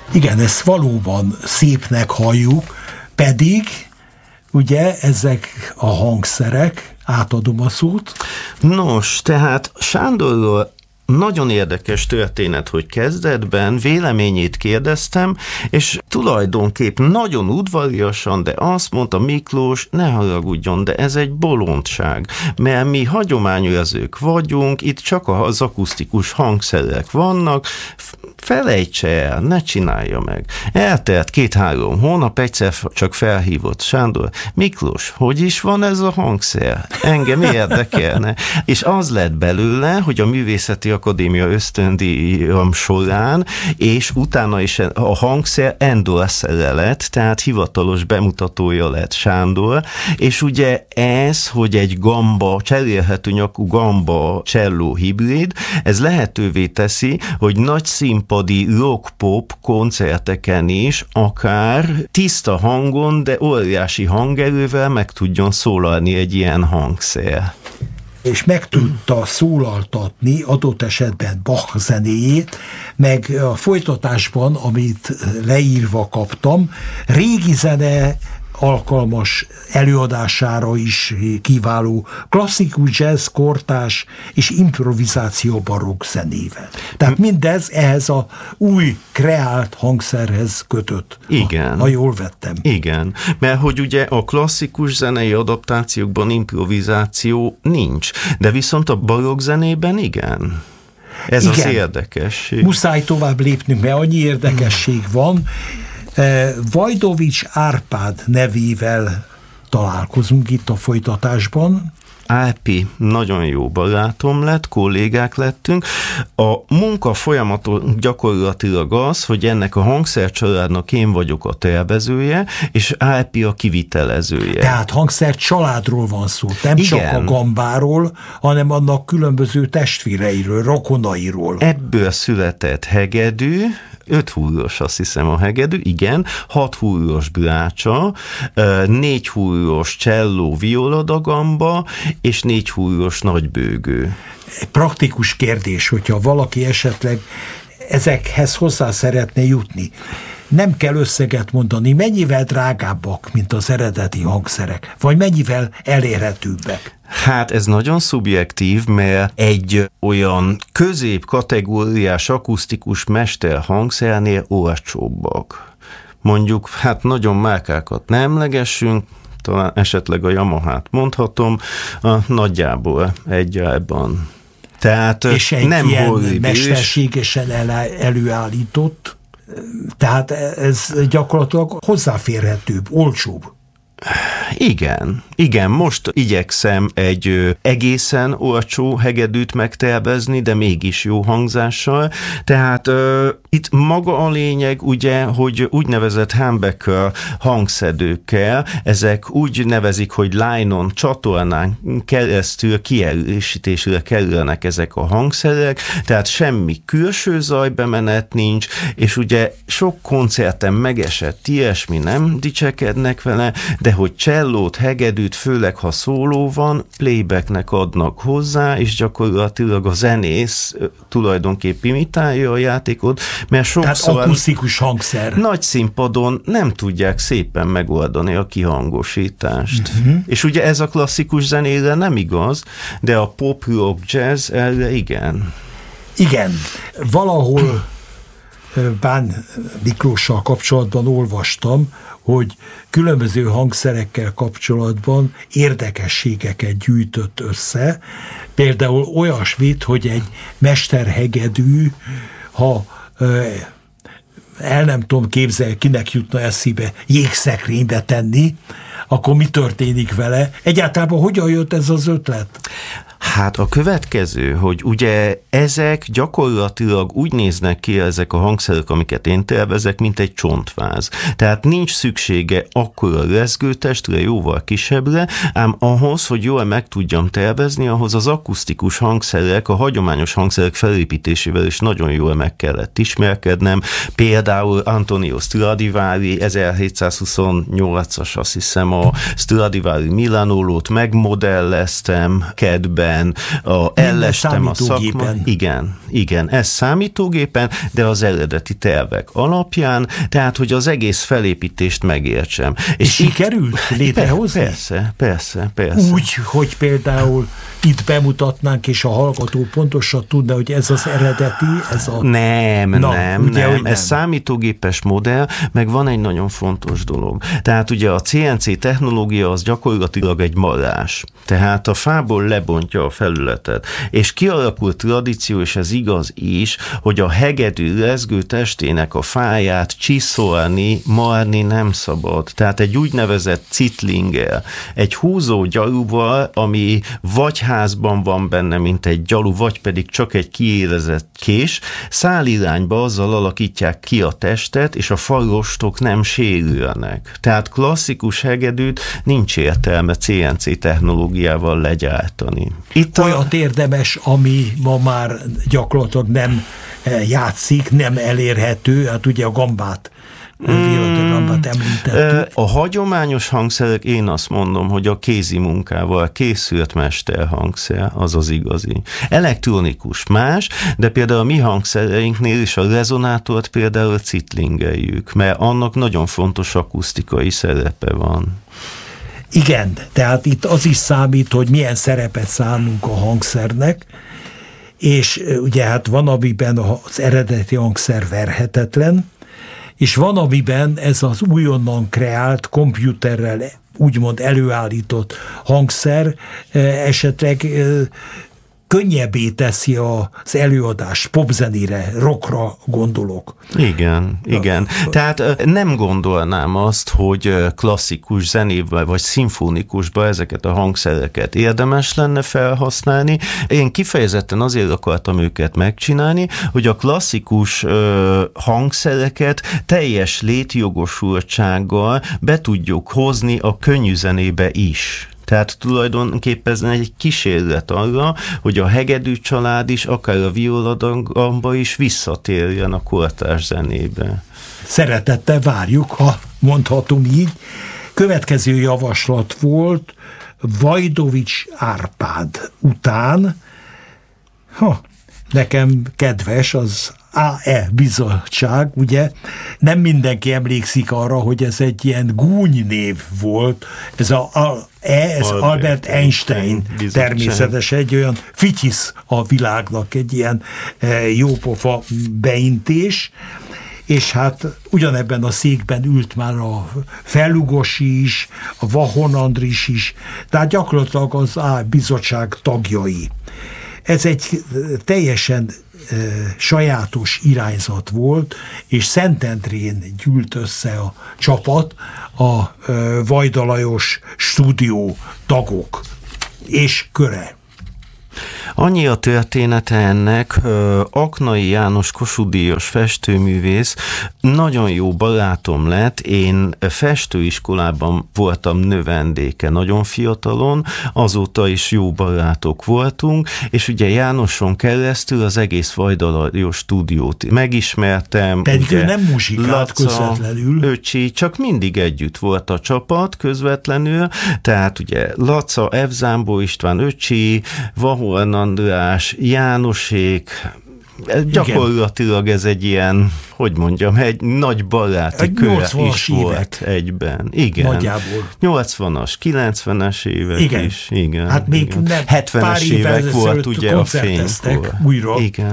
Igen, ezt valóban szépnek halljuk, pedig ugye ezek a hangszerek, átadom a szót. Nos, tehát Sándorról nagyon érdekes történet, hogy kezdetben véleményét kérdeztem, és tulajdonképp nagyon udvariasan, de azt mondta Miklós, ne haragudjon, de ez egy bolondság, mert mi hagyományőrzők vagyunk, itt csak az akusztikus hangszerek vannak, felejtse el, ne csinálja meg. Eltelt 2-3 hónap, egyszer csak felhívott Sándor, Miklós, hogy is van ez a hangszer? Engem érdekelne. És az lett belőle, hogy a Művészeti Akadémia ösztöndíjam során, és utána is a hangszer endorszere lett, tehát hivatalos bemutatója lett Sándor, és ugye ez, hogy egy gamba, cserélhető nyakú gamba cselló hibrid, ez lehetővé teszi, hogy nagy színpadi rock-pop koncerteken is akár tiszta hangon, de óriási hangerővel meg tudjon szólalni egy ilyen hangszer. És meg tudta szólaltatni adott esetben Bach zenéjét, meg a folytatásban, amit leírva kaptam, régi zene alkalmas előadására is kiváló klasszikus jazz, kortárs és improvizáció barokk zenével. Tehát mindez ehhez a új kreált hangszerhez kötött. Igen. Ha jól vettem. Igen, mert hogy ugye a klasszikus zenei adaptációkban improvizáció nincs, de viszont a barokk zenében igen. Ez igen. Az érdekesség. Muszáj tovább lépnünk, mert annyi érdekesség van. Vajdovics Árpád nevével találkozunk itt a folytatásban. Árpi nagyon jó barátom lett, kollégák lettünk. A munka folyamaton gyakorlatilag az, hogy ennek a hangszercsaládnak én vagyok a tervezője, és Árpi a kivitelezője. Tehát hangszercsaládról van szó, nem igen. Csak a gambáról, hanem annak különböző testvéreiről, rokonairól. Ebből született hegedű, 5 húros, azt hiszem a hegedű, igen, 6 húros brácsa, 4 húros cselló violadagamba, és 4 húros nagybőgő. Praktikus kérdés, hogyha valaki esetleg ezekhez hozzá szeretne jutni. Nem kell összeget mondani, mennyivel drágábbak, mint az eredeti hangszerek, vagy mennyivel elérhetőbbek? Hát ez nagyon szubjektív, mert egy olyan középkategóriás akusztikus mester hangszernél olcsóbbak. Mondjuk, hát nagyon márkákat nem emlegessünk, talán esetleg a Yamahát mondhatom, nagyjából egy árban. Tehát és egy nem ilyen horribilis, mesterségesen előállított, tehát ez gyakorlatilag hozzáférhetőbb, olcsóbb. Igen, most igyekszem egy egészen olcsó hegedűt megtervezni, de mégis jó hangzással. Tehát itt maga a lényeg, ugye, hogy úgynevezett humbucker hangszedőkkel, ezek úgy nevezik, hogy line-on, csatornán keresztül kierősítésre kerülnek ezek a hangszerek, tehát semmi külső zajbemenet nincs, és ugye sok koncerten megesett ilyesmi, nem dicsekednek vele, de hogy csellót, hegedűt, főleg ha szóló van, playbacknek adnak hozzá, és gyakorlatilag a zenész tulajdonképp imitálja a játékot, mert sokszor tehát akusztikus hangszer. Nagy színpadon nem tudják szépen megoldani a kihangosítást. És ugye ez a klasszikus zenére nem igaz, de a pop, rock, jazz erre igen. Igen, valahol Bán Miklóssal kapcsolatban olvastam, hogy különböző hangszerekkel kapcsolatban érdekességeket gyűjtött össze, például olyasmit, hogy egy mesterhegedű, ha el nem tudom képzelni, kinek jutna eszébe jégszekrénybe tenni, akkor mi történik vele? Egyáltalán hogyan jött ez az ötlet? Hát a következő, hogy ugye ezek gyakorlatilag úgy néznek ki, ezek a hangszerek, amiket én tervezek, mint egy csontváz. Tehát nincs szüksége akkora rezgőtestre, jóval kisebbre, ám ahhoz, hogy jól meg tudjam tervezni, ahhoz az akusztikus hangszerek, a hagyományos hangszerek felépítésével is nagyon jól meg kellett ismerkednem. Például Antonio Stradivari 1728-as, azt hiszem, a Stradivari Milanolót megmodelleztem kedben, számítógépen, ellestem a szakma. Igen, ez számítógépen, de az eredeti tervek alapján, tehát, hogy az egész felépítést megértsem. És sikerült létrehozni? Persze. Úgy, hogy például itt bemutatnánk, és a hallgató pontosan tudna, hogy ez az eredeti, ez a... Nem. Ez számítógépes modell, meg van egy nagyon fontos dolog. Tehát ugye a CNC technológia az gyakorlatilag egy marás. Tehát a fából lebontja a felületet. És kialakult tradíció, és ez igaz is, hogy a hegedű rezgő testének a fáját csiszolni, marni nem szabad. Tehát egy úgynevezett citlinggel, egy húzó gyaluval, ami vagy házban van benne, mint egy gyalu, vagy pedig csak egy kiérezett kés, szálirányba azzal alakítják ki a testet, és a falrostok nem sérülnek. Tehát klasszikus hegedűt nincs értelme CNC technológiával legyártani. Olyat érdemes, ami ma már gyakorlatilag nem játszik, nem elérhető, hát ugye a gambát, gambát említettük. A hagyományos hangszerek, én azt mondom, hogy a kézi munkával készült mesterhangszer, az az igazi. Elektronikus más, de például a mi hangszereinknél is a rezonátort például citlingeljük, mert annak nagyon fontos akusztikai szerepe van. Igen, tehát itt az is számít, hogy milyen szerepet szánunk a hangszernek, és ugye hát van, amiben az eredeti hangszer verhetetlen, és van, amiben ez az újonnan kreált, komputerrel úgymond előállított hangszer esetleg könnyebbé teszi az előadást, popzenére, rockra gondolok. Igen. Tehát nem gondolnám azt, hogy klasszikus zenébe vagy szimfonikusba ezeket a hangszereket érdemes lenne felhasználni. Én kifejezetten azért akartam őket megcsinálni, hogy a klasszikus hangszereket teljes létjogosultsággal be tudjuk hozni a könnyű zenébe is. Tehát tulajdonképpen ez egy kísérlet arra, hogy a hegedű család is, akár a violadagamba is visszatérjen a kortárs zenébe. Szeretettel várjuk, ha mondhatom így. Következő javaslat volt Vajdovics Árpád után. Nekem kedves az AE bizottság, ugye? Nem mindenki emlékszik arra, hogy ez egy ilyen gúnynév volt. Ez ez Albert Einstein természetesen egy olyan fityisz a világnak, egy ilyen jópofa beintés, és hát ugyanebben a székben ült már a Fellugosi is, a Vahon Andris is, tehát gyakorlatilag az A bizottság tagjai. Ez egy teljesen sajátos irányzat volt, és Szentendrén gyűlt össze a csapat, a Vajda Lajos stúdió tagok és köre. Annyi a története ennek, Aknai János Kossuth-díjas festőművész nagyon jó barátom lett, én festőiskolában voltam növendéke nagyon fiatalon, azóta is jó barátok voltunk, és ugye Jánoson keresztül az egész Vajda Lajos stúdiót megismertem. Pedig ő nem muzsikált közvetlenül. Öcsi, csak mindig együtt volt a csapat közvetlenül, tehát ugye Laca, F. Zámbó István, öcsi, Vahon András, Jánosék, gyakorlatilag ez egy ilyen, hogy mondjam, egy nagy baráti kör is volt egyben. Igen. Nagyjából. 80-as, 90-es évek igen. is. Igen. Hát még igen. 70-es évek volt ugye a fénykor. Újra.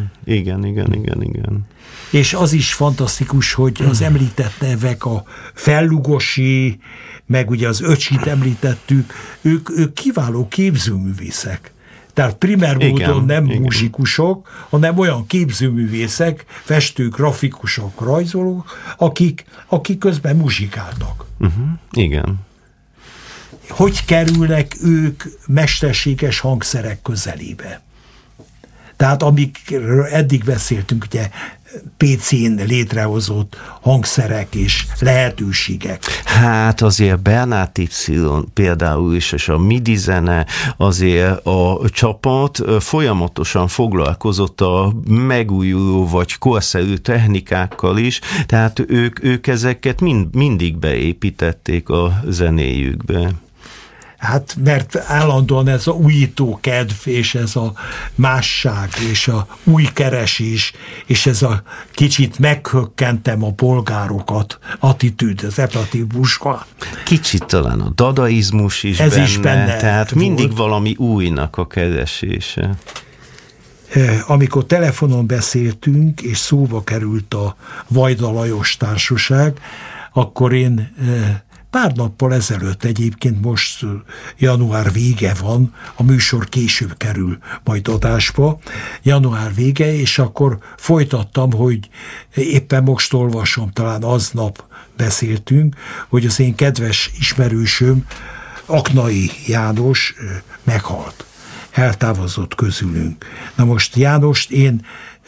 Igen. És az is fantasztikus, hogy az említett nevek, a Fellugosi, meg ugye az Öcsit említettük, ők kiváló képzőművészek. Tehát primer módon nem muzsikusok, hanem olyan képzőművészek, festők, grafikusok, rajzolók, akik közben muzsikáltak. Igen. Hogy kerülnek ők mesterséges hangszerek közelébe? Tehát amikről eddig beszéltünk, ugye PC-n létrehozott hangszerek és lehetőségek. Hát azért Bernát Y például is, és a MIDI zene, azért a csapat folyamatosan foglalkozott a megújuló vagy korszerű technikákkal is, tehát ők ezeket mindig beépítették a zenéjükbe. Hát mert állandóan ez a újító kedv, és ez a másság, és a új keresés, és ez a kicsit meghökkentem a polgárokat attitűd, az etatívusban. Kicsit talán a dadaizmus is ez benne, is benne tehát volt. mindig valami újnak a keresése. Amikor telefonon beszéltünk, és szóba került a Vajda Lajos Társaság, akkor én pár nappal ezelőtt, egyébként most január vége van, a műsor később kerül majd adásba, január vége, és akkor folytattam, hogy éppen most olvasom, talán aznap beszéltünk, hogy az én kedves ismerősöm, Aknai János meghalt. Eltávozott közülünk. Na most Jánost én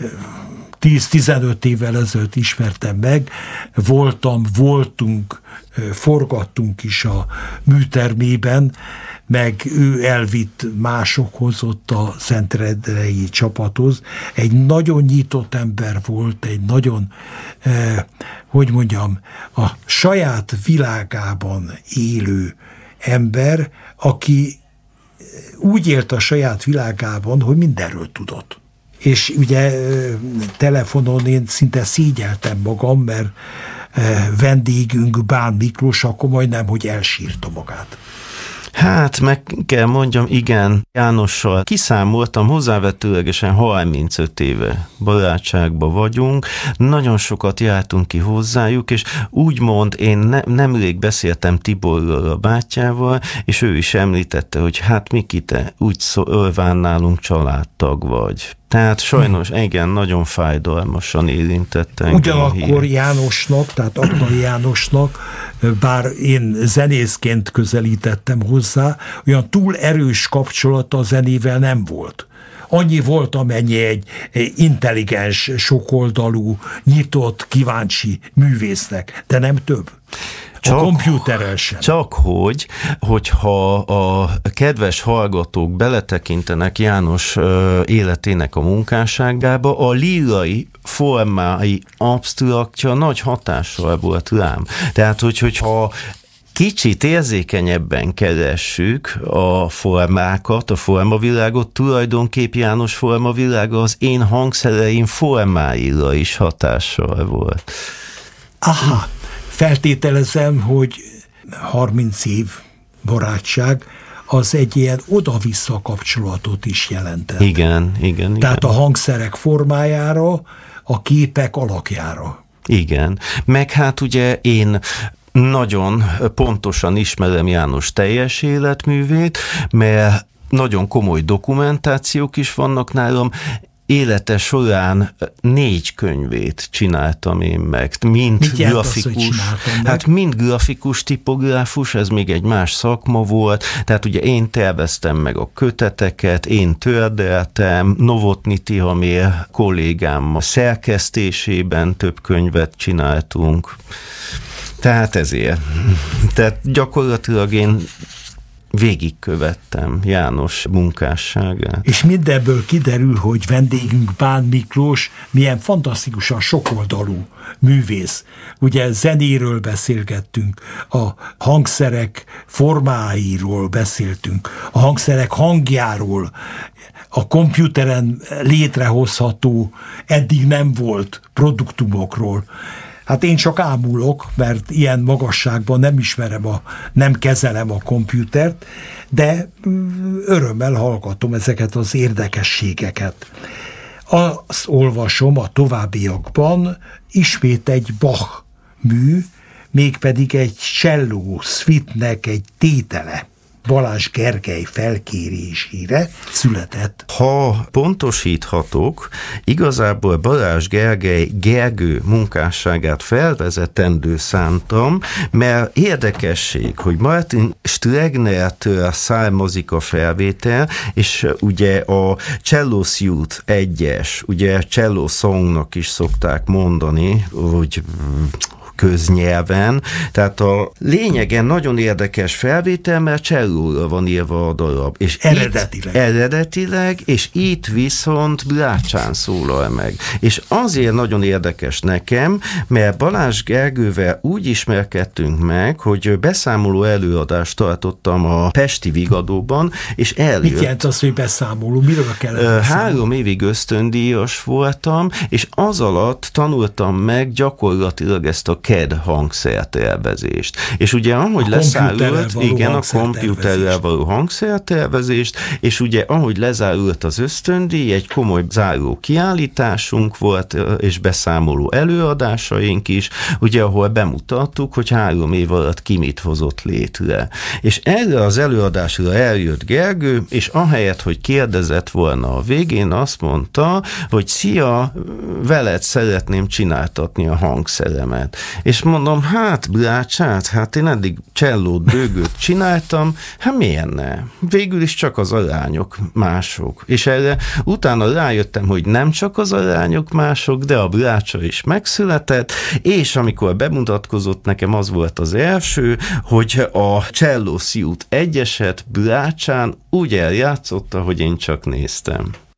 10-15 évvel ezelőtt ismertem meg, voltunk, forgattunk is a műtermében, meg ő elvitt másokhoz ott a Szentendrei csapathoz. Egy nagyon nyitott ember volt, egy nagyon, a saját világában élő ember, aki úgy élt a saját világában, hogy mindenről tudott. És ugye telefonon én szinte szégyeltem magam, mert vendégünk Bán Miklós akkor majdnem, hogy elsírta magát. Hát meg kell mondjam, igen, Jánossal kiszámoltam, hozzávetőlegesen 35 éve barátságban vagyunk, nagyon sokat jártunk ki hozzájuk, és úgymond én nemrég beszéltem Tiborral, a bátyjával, és ő is említette, hogy hát Miki, te úgy szólván nálunk családtag vagy. Tehát sajnos, igen, nagyon fájdalmasan érintette engem. Ugyanakkor Jánosnak, tehát Aknai Jánosnak, bár én zenészként közelítettem hozzá, olyan túl erős kapcsolata a zenével nem volt. Annyi volt, amennyi egy intelligens, sokoldalú, nyitott, kíváncsi művésznek, de nem több. A kompjúterrel sem. Csak hogyha a kedves hallgatók beletekintenek János életének a munkásságába, a lírai formái absztraktja nagy hatással volt rám. Tehát, hogyha kicsit érzékenyebben keressük a formákat, a formavilágot, tulajdonképp János formavilága az én hangszereim formáira is hatással volt. Aha, feltételezem, hogy 30 év barátság az egy ilyen oda-vissza kapcsolatot is jelentett. Igen. Tehát a hangszerek formájára, a képek alakjára. Igen, meg hát ugye én nagyon pontosan ismerem János teljes életművét, mert nagyon komoly dokumentációk is vannak nálam. Élete során 4 könyvét csináltam én meg, mind grafikus, mind grafikus tipográfus, ez még egy más szakma volt, tehát ugye én terveztem meg a köteteket, én tördeltem, Novotny Tihamér kollégám a szerkesztésében több könyvet csináltunk, tehát ezért. Tehát gyakorlatilag én végigkövettem János munkásságát. És mindebből kiderül, hogy vendégünk Bán Miklós milyen fantasztikusan sokoldalú művész. Ugye zenéről beszélgettünk, a hangszerek formáiról beszéltünk, a hangszerek hangjáról, a kompjúteren létrehozható, eddig nem volt produktumokról. Hát én csak ámulok, mert ilyen magasságban nem kezelem a kompjútert, de örömmel hallgatom ezeket az érdekességeket. Azt olvasom a továbbiakban, ismét egy Bach mű, mégpedig egy cselló szvitnek egy tétele. Balázs Gergely felkérésére született. Ha pontosíthatok, igazából Balázs Gergő munkásságát felvezetendő szántam, mert érdekesség, hogy Martin Stregnertől származik a felvétel, és ugye a Cello Suite 1-es, ugye Cello Songnak is szokták mondani, hogy köznyelven. Tehát a lényegen nagyon érdekes felvétel, mert csellóra van írva a darab. És eredetileg, és itt viszont brácsán szólal meg. És azért nagyon érdekes nekem, mert Balázs Gergővel úgy ismerkedtünk meg, hogy beszámoló előadást tartottam a Pesti Vigadóban, és eljött. Mit jelent az, hogy beszámoló? Miről kellett beszámolni? 3 évig ösztöndíjas voltam, és az alatt tanultam meg gyakorlatilag ezt a CAD hangszertervezést. És ugye ahogy lezárult, igen, a komputerrel való hangszertervezést, és ugye ahogy lezárult az ösztöndíj, egy komoly záró kiállításunk volt, és beszámoló előadásaink is, ugye ahol bemutattuk, hogy 3 év alatt ki mit hozott létre. És erre az előadásra eljött Gergő, és ahelyett, hogy kérdezett volna a végén, azt mondta, hogy szia, veled szeretném csináltatni a hangszeremet. És mondom, hát brácsát, hát én eddig csellót, bőgőt csináltam, hát miért ne? Végül is csak az arányok mások. És erre utána rájöttem, hogy nem csak az arányok mások, de a brácsa is megszületett, és amikor bemutatkozott nekem, az volt az első, hogy a cselló szíút egyeset brácsán úgy eljátszotta, hogy én csak néztem.